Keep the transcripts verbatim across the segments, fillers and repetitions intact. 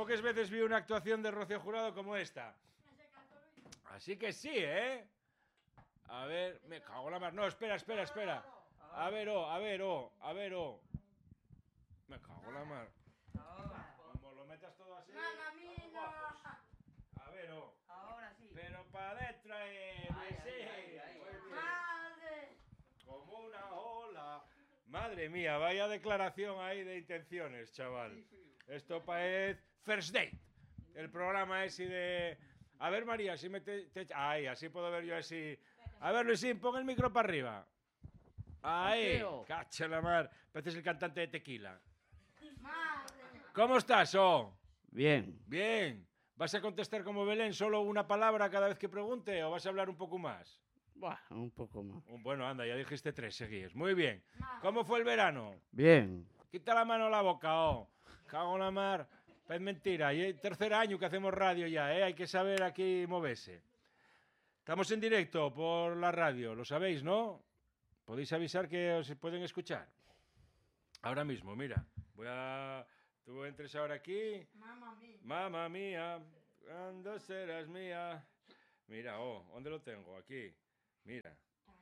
Pocas veces vi una actuación de Rocío Jurado como esta. Así que sí, ¿eh? A ver, me cago en la mar. No, espera, espera, espera. A ver, oh, a ver, oh, a ver, oh. Me cago en la mar. Como lo metas todo así. Mamma mía. A ver, oh. Ahora sí. Pero para adentro, eh, Ay, sí. ay, ay, ay, Muy ay. bien. Madre. Como una ola. Madre mía, vaya declaración ahí de intenciones, chaval. Esto parece First Date. El programa ese de... A ver, María, si me te... te- Ahí, así puedo ver yo así... A ver, Luisín, pon el micro para arriba. Ahí, Mateo. cacha la mar. Pareces el cantante de Tequila. Madre. ¿Cómo estás, oh? Bien. Bien. ¿Vas a contestar como Belén solo una palabra cada vez que pregunte o vas a hablar un poco más? Buah, un poco más. Bueno, anda, ya dijiste tres seguidos. Muy bien. ¿Cómo fue el verano? Bien. Quita la mano a la boca, oh. Cago en la mar. Es mentira. Y es tercer año que hacemos radio ya, ¿eh? Hay que saber aquí moverse. Estamos en directo por la radio, lo sabéis, ¿no? Podéis avisar que os pueden escuchar. Ahora mismo, mira. Voy a... Tú entres ahora aquí. Mamma mía. Mamma mía, ¿cuándo serás mía? Mira, oh, ¿dónde lo tengo? Aquí. Mira.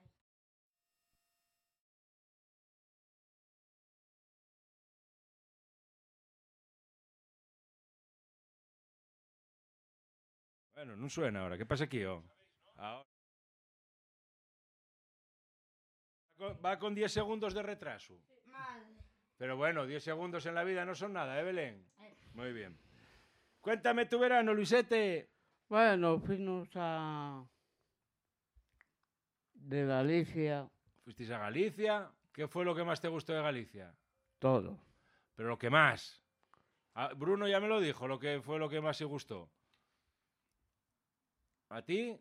Bueno, no suena ahora. ¿Qué pasa aquí, oh? Ahora. Va con diez segundos de retraso. Madre. Pero bueno, diez segundos en la vida no son nada, ¿eh, Belén? Muy bien. Cuéntame tu verano, Luisete. Bueno, fuimos a... de Galicia, Fuisteis a Galicia. ¿Qué fue lo que más te gustó de Galicia? todo. Pero lo que más. Ah, Bruno ya me lo dijo, lo que fue lo que más se gustó. ¿A ti?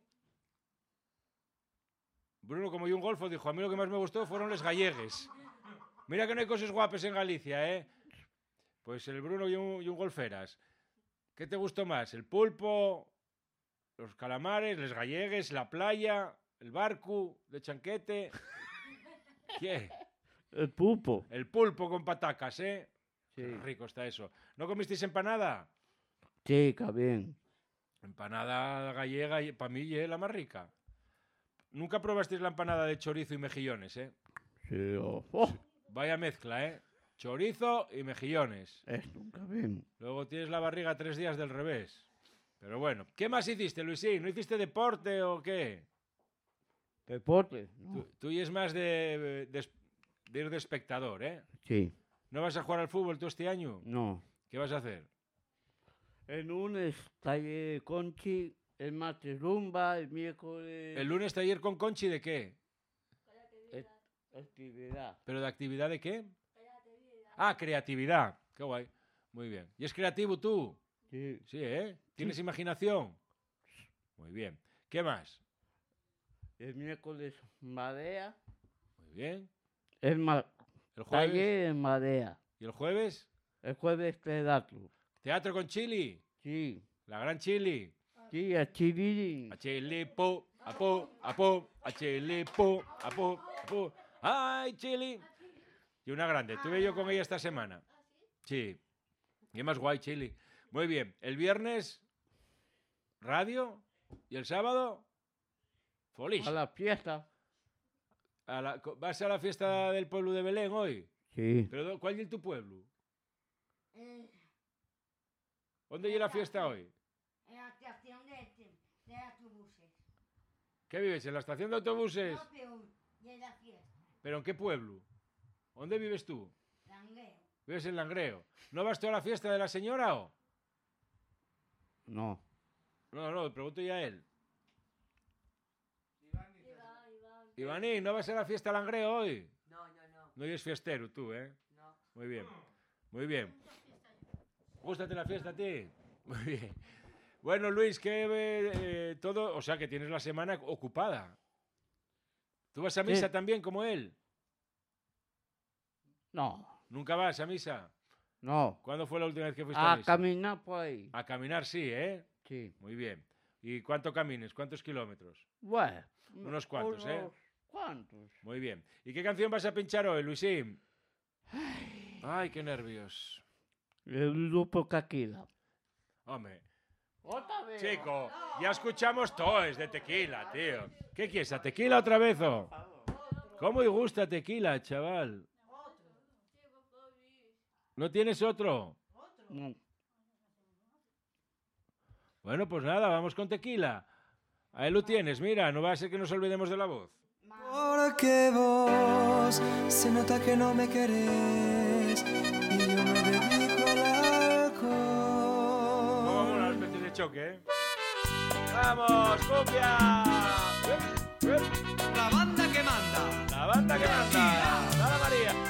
Bruno, como yo un golfo, dijo, a mí lo que más me gustó fueron los gallegues. Mira que no hay cosas guapas en Galicia, ¿eh? Pues el Bruno y un, y un golferas. ¿Qué te gustó más? ¿El pulpo, los calamares, los gallegues, la playa, el barco de chanquete? ¿Qué? El pulpo. El pulpo con patacas, ¿eh? Sí. Qué rico está eso. ¿No comisteis empanada? Sí, está bien. Empanada gallega, para mí, es la más rica. Nunca probasteis la empanada de chorizo y mejillones, ¿eh? Sí, oh, oh, Vaya mezcla, ¿eh? Chorizo y mejillones. esto está bien. Luego tienes la barriga tres días del revés. Pero bueno, ¿qué más hiciste, Luisín? ¿No hiciste deporte o qué? Deporte, ¿no? Tú, tú y es más de, de, de ir de espectador, ¿eh? Sí. ¿No vas a jugar al fútbol tú este año? No. ¿Qué vas a hacer? El lunes taller Conchi, el martes rumba, el miércoles... ¿El lunes taller con Conchi de qué? et- actividad. ¿Pero de actividad de qué? Ah, creatividad. Qué guay. Muy bien. ¿Y es creativo tú? Sí. Sí, ¿eh? ¿Tienes imaginación? Muy bien. ¿Qué más? El miércoles madea. Muy bien. El ma ¿El jueves? taller en madea. ¿Y el jueves? El jueves teatro. ¿Teatro con Chili? Sí. La gran Chili. Sí, a Chilín. A Chili, po, a po, a po, a Chili, po, a po, a po. ¡Ay, Chili! Y una grande. Estuve yo con ella esta semana. Sí. Y es más guay, Chili. Muy bien. El viernes, radio. ¿Y el sábado? Folish. A la fiesta. A la- ¿Vas a la fiesta del pueblo de Belén hoy? Sí. ¿Pero cuál es tu pueblo? Eh, ¿Dónde es la fiesta hoy? en la estación de, de autobuses. ¿Qué vives? ¿En la estación de autobuses? No, pero de la fiesta. ¿Pero en qué pueblo? ¿Dónde vives tú? Langueo. ¿Vives en Langreo? ¿No vas tú a la fiesta de la señora o? No. No, no, le pregunto ya a él. Ivaní, ¿no vas a la fiesta de Langreo hoy? No, yo no. No eres fiestero tú, ¿eh? No. Muy bien. Muy bien. ¿Gústate la fiesta a ti? Muy bien. Bueno, Luis, que eh, todo... O sea, que tienes la semana ocupada. ¿Tú vas a misa Sí. también como él? No. ¿Nunca vas a misa? No. ¿Cuándo fue la última vez que fuiste a A misa? caminar por ahí. A caminar, sí, ¿eh? Sí. Muy bien. ¿Y cuánto camines? ¿Cuántos kilómetros? Bueno. Unos cuantos, ¿eh? unos ¿Cuántos? Muy bien. ¿Y qué canción vas a pinchar hoy, Luisín? Ay, qué nervios. El grupo Caquila. Hombre, Otra vez. chico, ya escuchamos toes de tequila, tío. ¿Qué quieres, a tequila otra vez o? ¿Cómo y gusta tequila, chaval? ¿No tienes otro? No. Bueno, pues nada, vamos con tequila. Ahí lo tienes, mira, no va a ser que nos olvidemos de la voz. Porque vos se nota que no me querés y yo me dedico al alcohol. ¿Cómo mola las veces de choque, eh? ¡Vamos, cumbia! ¡Uep, uep! La banda que manda. La banda que manda. ¡Dale, María!